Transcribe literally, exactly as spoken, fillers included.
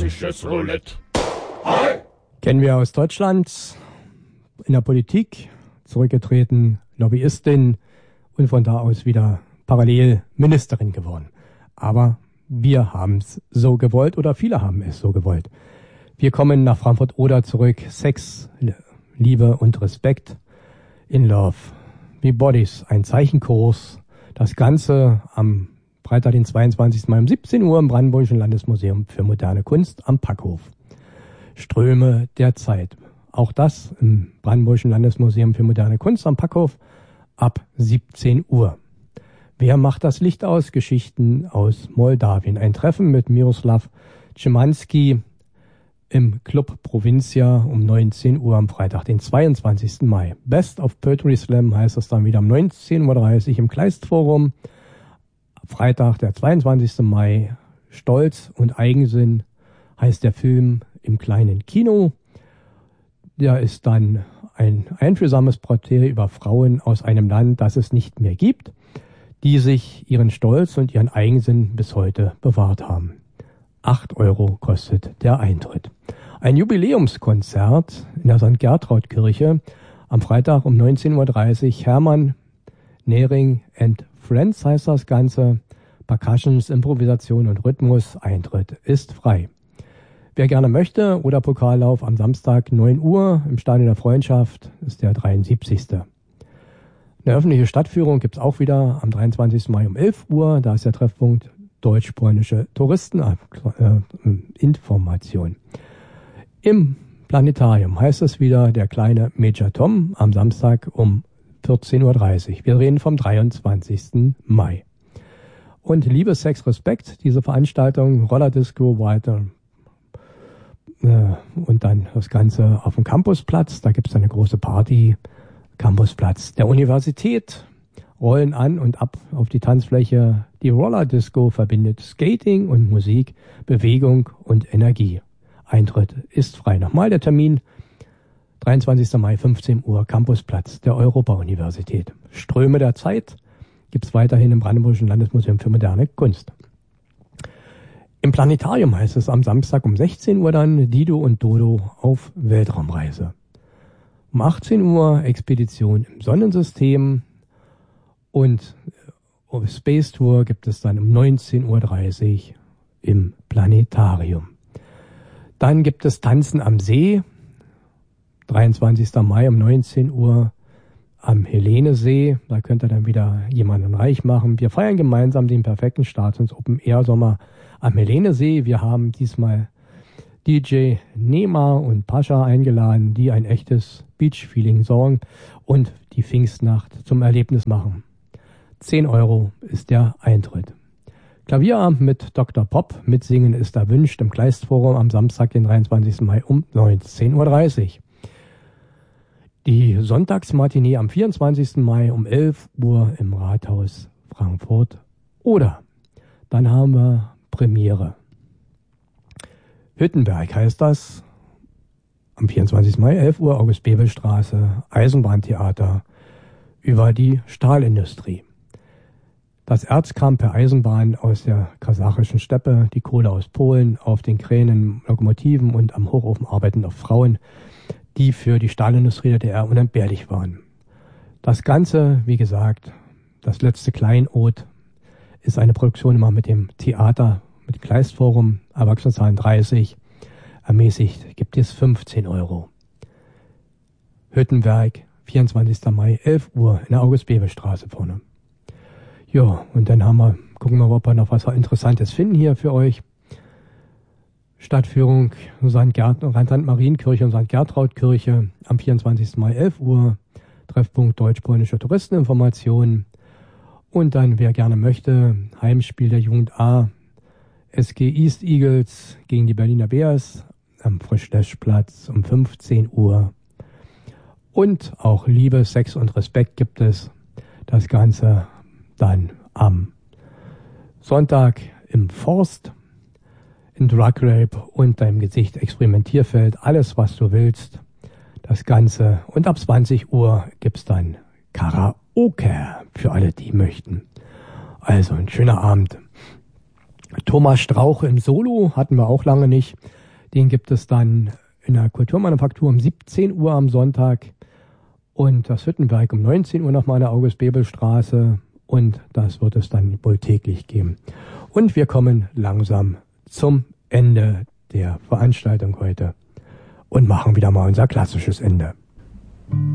russisches Roulette. Hi! Kennen wir aus Deutschland, in der Politik, zurückgetreten, Lobbyistin und von da aus wieder parallel Ministerin geworden. Aber wir haben es so gewollt oder viele haben es so gewollt. Wir kommen nach Frankfurt-Oder zurück. Sex, Liebe und Respekt in Love. Wie Bodies, ein Zeichenkurs. Das Ganze am Freitag, den zweiundzwanzigsten Mai um siebzehn Uhr im Brandenburgischen Landesmuseum für moderne Kunst am Packhof. Ströme der Zeit. Auch das im Brandenburgischen Landesmuseum für moderne Kunst am Packhof ab siebzehn Uhr. Wer macht das Licht aus? Geschichten aus Moldawien. Ein Treffen mit Miroslav Szymanski im Club Provincia um neunzehn Uhr am Freitag, den zweiundzwanzigsten Mai. Best of Poetry Slam heißt es dann wieder um neunzehn Uhr dreißig im Kleistforum. Freitag, der zweiundzwanzigsten Mai. Stolz und Eigensinn heißt der Film im kleinen Kino. Der ist dann ein einfühlsames Porträt über Frauen aus einem Land, das es nicht mehr gibt, die sich ihren Stolz und ihren Eigensinn bis heute bewahrt haben. Acht Euro kostet der Eintritt. Ein Jubiläumskonzert in der Sankt Gertraud-Kirche am Freitag um neunzehn Uhr dreißig. Hermann Nehring and Friends heißt das Ganze. Percussions, Improvisation und Rhythmus. Eintritt ist frei. Wer gerne möchte, oder Pokallauf am Samstag neun Uhr im Stadion der Freundschaft ist der dreiundsiebzigste Eine öffentliche Stadtführung gibt's auch wieder am dreiundzwanzigsten Mai um elf Uhr. Da ist der Treffpunkt deutsch-polnische Touristeninformation. Im Planetarium heißt es wieder der kleine Major Tom am Samstag um vierzehn Uhr dreißig. Wir reden vom dreiundzwanzigsten Mai. Und Liebe, Sex, Respekt, diese Veranstaltung, Rollerdisco weiter. Und dann das Ganze auf dem Campusplatz. Da gibt es eine große Party. Campusplatz der Universität. Rollen an und ab auf die Tanzfläche. Die Rollerdisco verbindet Skating und Musik, Bewegung und Energie. Eintritt ist frei. Nochmal der Termin. dreiundzwanzigsten Mai, fünfzehn Uhr, Campusplatz der Europa-Universität. Ströme der Zeit gibt es weiterhin im Brandenburgischen Landesmuseum für moderne Kunst. Im Planetarium heißt es am Samstag um sechzehn Uhr dann Dido und Dodo auf Weltraumreise. Um achtzehn Uhr Expedition im Sonnensystem und Space Tour gibt es dann um neunzehn Uhr dreißig im Planetarium. Dann gibt es Tanzen am See, dreiundzwanzigsten Mai um neunzehn Uhr am Helenesee. Da könnt ihr dann wieder jemanden reich machen. Wir feiern gemeinsam den perfekten Start ins Open-Air-Sommer am Helenesee. Wir haben diesmal D J Nema und Pascha eingeladen, die ein echtes Beach-Feeling sorgen und die Pfingstnacht zum Erlebnis machen. zehn Euro ist der Eintritt. Klavierabend mit Doktor Pop. Mitsingen ist erwünscht im Kleistforum am Samstag, den dreiundzwanzigsten Mai um neunzehn Uhr dreißig. Die Sonntagsmatinee am vierundzwanzigsten Mai um elf Uhr im Rathaus Frankfurt. Oder dann haben wir Premiere. Hüttenberg heißt das. Am vierundzwanzigsten Mai, elf Uhr, August-Bebel-Straße, Eisenbahntheater über die Stahlindustrie. Das Erz kam per Eisenbahn aus der kasachischen Steppe, die Kohle aus Polen, auf den Kränen, Lokomotiven und am Hochofen arbeitende Frauen, die für die Stahlindustrie der D D R unentbehrlich waren. Das Ganze, wie gesagt, das letzte Kleinod, ist eine Produktion immer mit dem Theater, mit dem Kleistforum, Erwachsenenzahlen dreißig, ermäßigt gibt es fünfzehn Euro. Hüttenberg, vierundzwanzigsten Mai, elf Uhr in der August-Bebel-Straße vorne. Ja, und dann haben wir, gucken wir, ob wir noch was Interessantes finden hier für euch. Stadtführung Sankt Gert, Sankt Marienkirche und Sankt Gertraud-Kirche am vierundzwanzigsten Mai, elf Uhr. Treffpunkt deutsch-polnische Touristeninformation. Und dann, wer gerne möchte, Heimspiel der Jugend A, S G East Eagles gegen die Berliner Bears am Frischlöschplatz um fünfzehn Uhr. Und auch Liebe, Sex und Respekt gibt es. Das Ganze dann am Sonntag im Forst, in Drug Rape und deinem Gesicht Experimentierfeld, alles was du willst. Das Ganze. Und ab zwanzig Uhr gibt's dann Karaoke für alle, die möchten. Also ein schöner Abend. Thomas Strauch im Solo hatten wir auch lange nicht. Den gibt es dann in der Kulturmanufaktur um siebzehn Uhr am Sonntag. Und das Hüttenwerk um neunzehn Uhr nochmal in der August-Bebel-Straße. Und das wird es dann wohl täglich geben. Und wir kommen langsam zum Ende der Veranstaltung heute und machen wieder mal unser klassisches Ende.